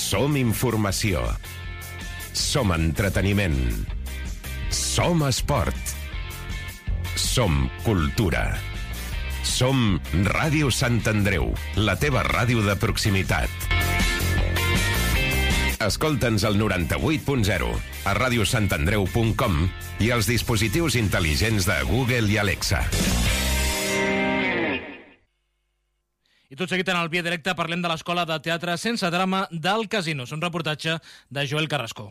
Som informació. Som entreteniment. Som esport. Som cultura. Som Ràdio Sant Andreu, la teva ràdio de proximitat. Escolta'ns al 98.0, a radiosantandreu.com i als dispositius intel·ligents de Google i Alexa. I tot seguit en el Via Directe parlem de l'Escola de Teatre Sense Drama del Casino. És un reportatge de Joel Carrasco.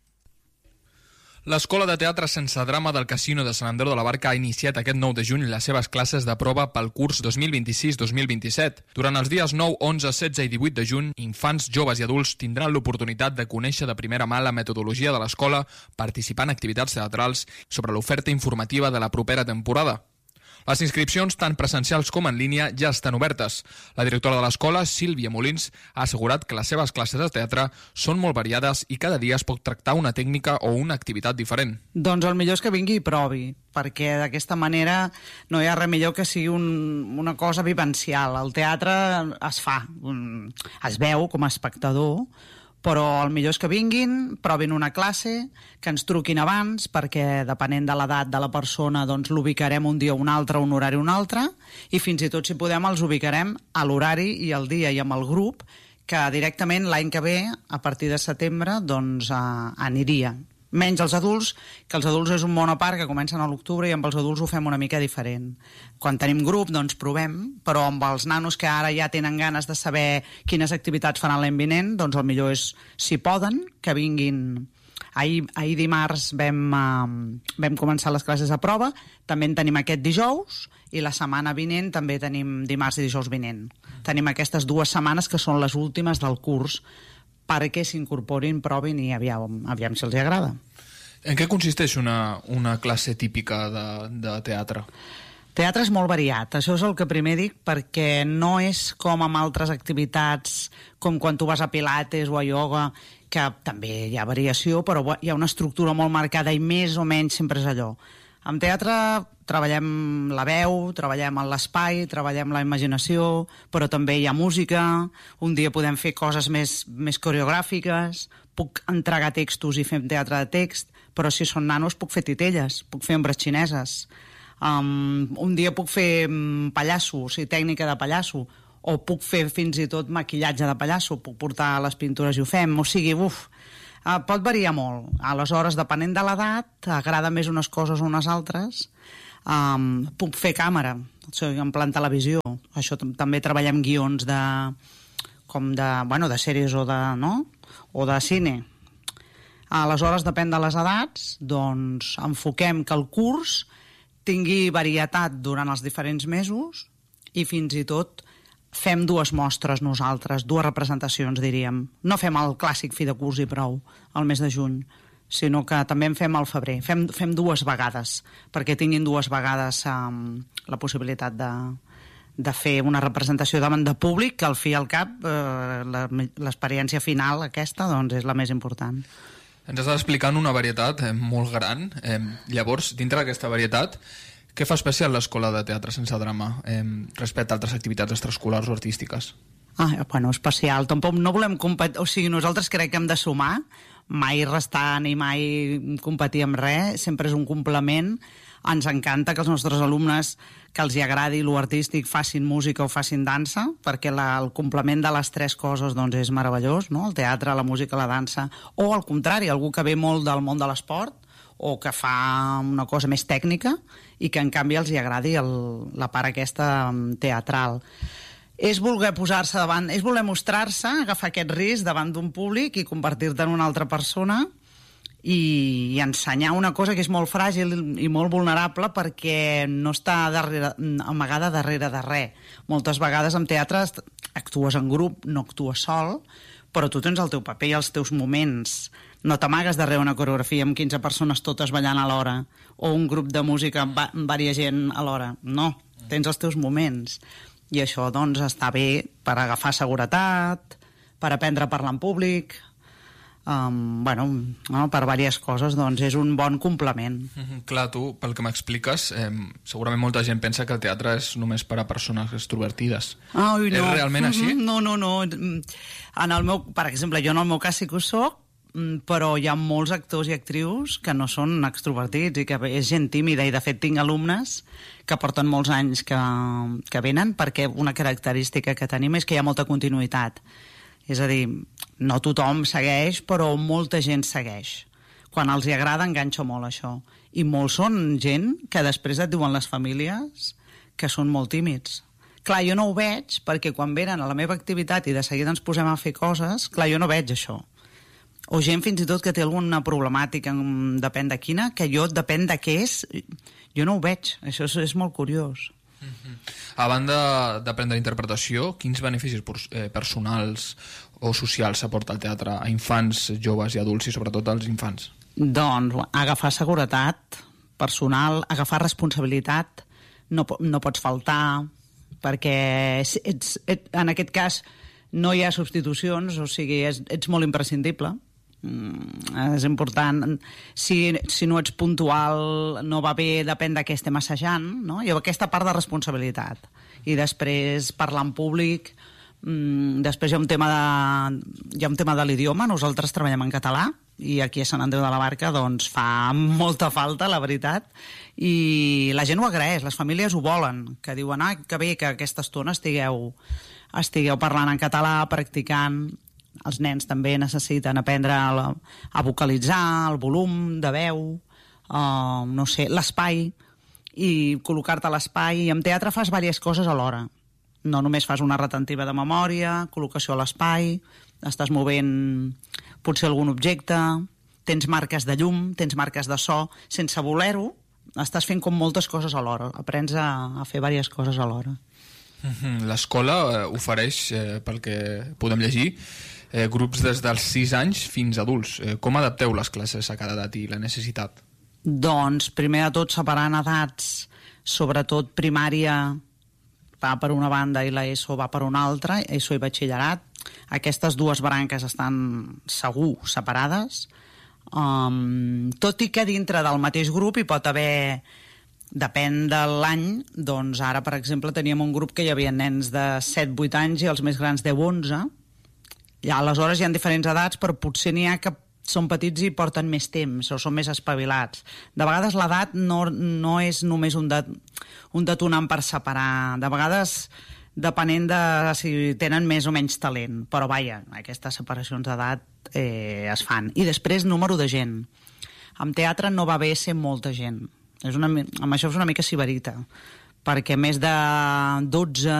L'Escola de Teatre Sense Drama del Casino de Sant Andreu de la Barca ha iniciat aquest 9 de juny les seves classes de prova pel curs 2026-2027. Durant els dies 9, 11, 16 i 18 de juny, infants, joves i adults tindran l'oportunitat de conèixer de primera mà la metodologia de l'escola, participar en activitats teatrals sobre l'oferta informativa de la propera temporada. Les inscripcions, tant presencials com en línia, ja estan obertes. La directora de l'escola, Sílvia Molins, ha assegurat que les seves classes de teatre són molt variades i cada dia es pot tractar una tècnica o una activitat diferent. Doncs el millor és que vingui i provi, perquè d'aquesta manera no hi ha res millor que sigui una cosa vivencial. El teatre es fa, es veu com a espectador, però el millor és que vinguin, provin una classe, que ens truquin abans, perquè depenent de l'edat de la persona doncs l'ubicarem un dia o un altre, un horari o un altre, i fins i tot, si podem, els ubicarem a l'horari i al dia i amb el grup, que directament l'any que ve, a partir de setembre, doncs aniria. Menys els adults, que els adults és un món a part que comencen a l'octubre i amb els adults ho fem una mica diferent. Quan tenim grup, doncs provem, però amb els nanos que ara ja tenen ganes de saber quines activitats faran l'any vinent, doncs el millor és, si poden, que vinguin. Ahir dimarts vam començar les classes a prova, també en tenim aquest dijous, i la setmana vinent també tenim dimarts i dijous vinent. Tenim aquestes 2 setmanes que són les últimes del curs, perquè s'incorporin, provin i aviam si els agrada. En què consisteix una classe típica de teatre? Teatre és molt variat, això és el que primer dic, perquè no és com amb altres activitats, com quan tu vas a pilates o a ioga, que també hi ha variació, però hi ha una estructura molt marcada i més o menys sempre és allò. En teatre treballem la veu, treballem l'espai, treballem la imaginació, però també hi ha música, un dia podem fer coses més coreogràfiques, puc entregar textos i fer teatre de text, però si són nanos puc fer titelles, puc fer ombres xineses, un dia puc fer pallasso, o sigui, tècnica de pallasso, o puc fer fins i tot maquillatge de pallasso, puc portar les pintures i ho fem, o sigui, pot variar molt. Aleshores, depenent de l'edat, agrada més unes coses o unes altres. Puc fer càmera, en plan televisió. Això també treballem guions de sèries o de cine. Aleshores, depèn de les edats, doncs enfoquem que el curs tingui varietat durant els diferents mesos i fins i tot fem 2 mostres nosaltres, 2 representacions, diríem. No fem el clàssic fi de curs i prou, al mes de juny, sinó que també en fem al febrer. Fem 2 vegades, perquè tinguin 2 vegades la possibilitat de fer una representació davant de públic, que al fi i al cap l'experiència final aquesta doncs, és la més important. Ens estàs explicant una varietat molt gran. Llavors, dintre d'aquesta varietat, què fa especial l'Escola de Teatre Sense Drama respecte a altres activitats extraescolars o artístiques? Especial. Tampoc no volem competir, o sigui, nosaltres crec que hem de sumar, mai restar ni mai competir amb res, sempre és un complement. Ens encanta que els nostres alumnes, que els hi agradi l'artístic, facin música o facin dansa, perquè el complement de les 3 coses doncs, és meravellós, no? El teatre, la música, la dansa, o al contrari, algú que ve molt del món de l'esport, o que fa una cosa més tècnica i que en canvi els hi agradi la part aquesta teatral. És voler posar-se davant, és voler mostrar-se, agafar aquest risc davant d'un públic i convertir-te en una altra persona i ensenyar una cosa que és molt fràgil i molt vulnerable perquè no està amagada darrere de res. Moltes vegades en teatre actues en grup, no actues sol, però tu tens el teu paper i els teus moments. No t'amagues darrere una coreografia amb 15 persones totes ballant alhora o un grup de música amb diversa gent alhora. No, tens els teus moments. I això, doncs, està bé per agafar seguretat, per aprendre a parlar en públic, per diverses coses, doncs és un bon complement. Clar, tu, pel que m'expliques, segurament molta gent pensa que el teatre és només per a persones extrovertides. Ai, no. És realment així? No. Per exemple, jo en el meu cas sí que ho soc, però hi ha molts actors i actrius que no són extrovertits i que és gent tímida, i de fet tinc alumnes que porten molts anys que venen, perquè una característica que tenim és que hi ha molta continuïtat. És a dir, no tothom segueix, però molta gent segueix. Quan els hi agrada, enganxa molt això. I molts són gent que després et diuen les famílies que són molt tímids. Clar, jo no ho veig, perquè quan venen a la meva activitat i de seguida ens posem a fer coses, clar, jo no veig això. O gent fins i tot que té alguna problemàtica, depèn de quina, que jo, depèn de què és, jo no ho veig. Això és molt curiós. A banda d'aprendre interpretació, quins beneficis personals o socials s'aporta al teatre a infants, joves i adults, i sobretot als infants? Doncs agafar seguretat personal, agafar responsabilitat, no pots faltar, perquè en aquest cas no hi ha substitucions, o sigui, ets molt imprescindible. És important. Si no ets puntual, no va bé, depèn de què estem assajant, no? I aquesta part de responsabilitat. I després parlar en públic, després hi ha un tema de l'idioma. Nosaltres treballem en català i aquí a Sant Andreu de la Barca doncs fa molta falta, la veritat, i la gent ho agraeix, les famílies ho volen, que diuen, que bé que aquesta estona estigueu parlant en català, practicant. Els nens també necessiten aprendre a vocalitzar, el volum de veu, no sé, l'espai, i col·locar-te a l'espai. I en teatre fas diverses coses alhora. No només fas una retentiva de memòria, col·locació a l'espai, estàs movent potser algun objecte, tens marques de llum, tens marques de so, sense voler-ho, estàs fent com moltes coses alhora, aprens a fer diverses coses alhora. L'escola ofereix, pel que podem llegir, grups des dels 6 anys fins a adults. Com adapteu les classes a cada edat i la necessitat? Doncs, primer de tot, separant edats, sobretot primària va per una banda i l'ESO va per una altra, ESO i batxillerat. Aquestes dues branques estan segur separades, tot i que dintre del mateix grup hi pot haver, depèn de l'any, doncs ara, per exemple, teníem un grup que hi havia nens de 7-8 anys i els més grans 10-11. I aleshores hi ha diferents edats, però potser n'hi ha que són petits i porten més temps o són més espavilats. De vegades l'edat no és només un detonant per separar. De vegades depenent de si tenen més o menys talent. Però vaja, aquestes separacions d'edat es fan. I després número de gent. En teatre no va bé ser molta gent. Amb això és una mica sibarita, perquè més de 12,